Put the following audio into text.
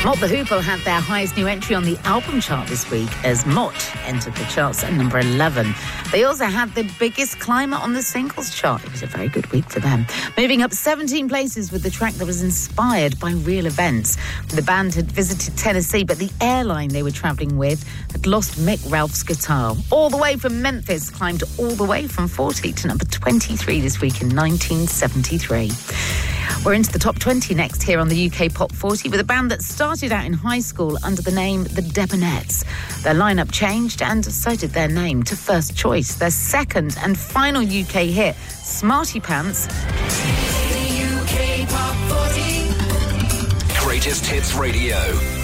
Mott the Hoople had their highest new entry on the album chart this week as Mott entered the charts at number 11. They also had the biggest climber on the singles chart. It was a very good week for them. Moving up 17 places with the track that was inspired by real events. The band had visited Tennessee, but the airline they were travelling with had lost Mick Ralph's guitar. All the way from Memphis climbed all the way from 40 to number 23 this week in 1973. We're into the top 20 next here on the UK Pop 40 with a band that started out in high school under the name The Debonettes. Their lineup changed and so did their name to First Choice. Their second and final UK hit, Smarty Pants. The UK Pop 40. Greatest Hits Radio.